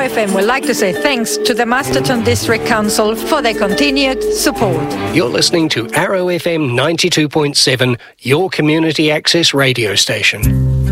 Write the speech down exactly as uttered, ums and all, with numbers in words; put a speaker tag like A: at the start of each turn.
A: F M would like to say thanks to the Masterton District Council for their continued support.
B: You're listening to Arrow F M ninety-two point seven, your community access radio station.